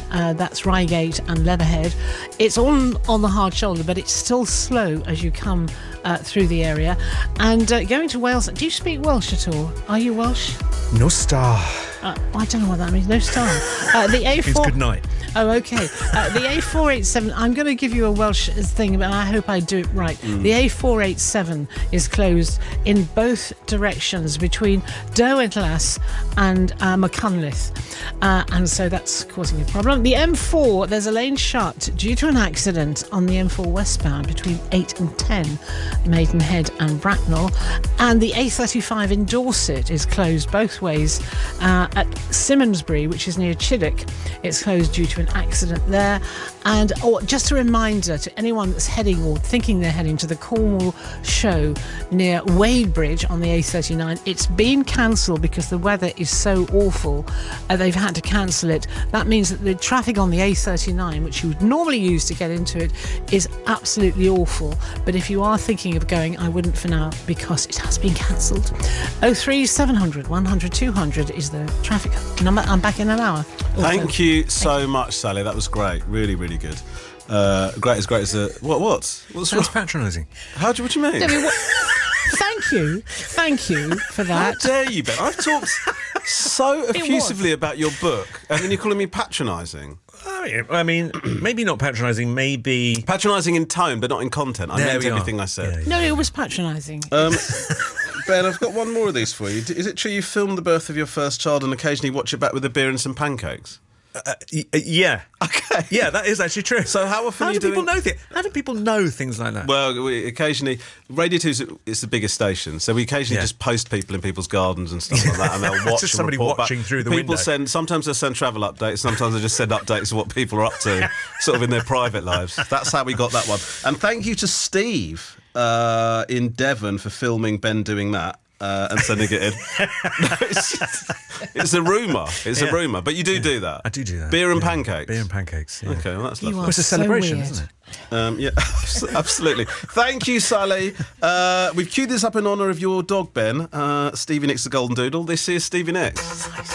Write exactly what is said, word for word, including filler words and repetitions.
uh, that's Reigate and Leatherhead. It's on on the hard shoulder, but it's still slow as you come uh, through the area. And uh, going to Wales, do you speak Welsh at all? Are you Welsh? No star. Uh, I don't know what that means. No star. Uh, the A four. It's good night. Oh, okay. Uh, the A four eighty-seven, I'm going to give you a Welsh thing, but I hope I do it right. Mm. The A four eighty-seven is closed in both directions between Derwentlas and uh, Machynlleth. Uh, and so that's causing a problem. The M four, there's a lane shut due to an accident on the M four westbound between eight and ten, Maidenhead and Bracknell. And the A thirty-five in Dorset is closed both ways uh, at Simmonsbury, which is near Chiddock. It's closed due to an accident there. And oh, just a reminder to anyone that's heading or thinking they're heading to the Cornwall show near Wadebridge on the A thirty-nine, it's been cancelled because the weather is so awful. Uh, they've had to cancel it. That means that the traffic on the A thirty-nine, which you would normally use to get into it, is absolutely awful. But if you are thinking of going, I wouldn't for now because it has been cancelled. oh three seven hundred, one hundred, two hundred is the traffic number. I'm back in an hour. Also. Thank you so Thank much, Sally. That was great. Really, really good. Uh, great as great as a... What? What? What's That's patronising. How do, what do you mean? I mean what, thank you. Thank you for that. How dare you, Ben? I've talked so effusively about your book, and then you're calling me patronising. I mean, maybe not patronising, maybe... Patronising in tone, but not in content. I there meant everything are. I said. Yeah, yeah. No, it was patronising. Um, Ben, I've got one more of these for you. Is it true you filmed the birth of your first child and occasionally watch it back with a beer and some pancakes? Uh, y- yeah. Okay. Yeah, that is actually true. So how often how are you do people doing... know th- How do people know things like that? Well, we occasionally... Radio two is the biggest station, so we occasionally yeah. just post people in people's gardens and stuff like that, and they'll watch just and somebody report watching back. through the people window. Send, sometimes they send travel updates, sometimes they just send updates of what people are up to, sort of in their private lives. That's how we got that one. And thank you to Steve uh, in Devon for filming Ben doing that. Uh, and sending it in. No, it's, it's a rumour. It's yeah. a rumour. But you do yeah. do that. I do do that. Beer and yeah. pancakes. Beer and pancakes. Yeah. Okay, well that's you lovely. Well, it's a so celebration, weird. isn't it? Um, yeah, absolutely. Thank you, Sally. Uh, we've queued this up in honour of your dog, Ben. Uh, Stevie Nicks the Golden Doodle. This is Stevie Nicks.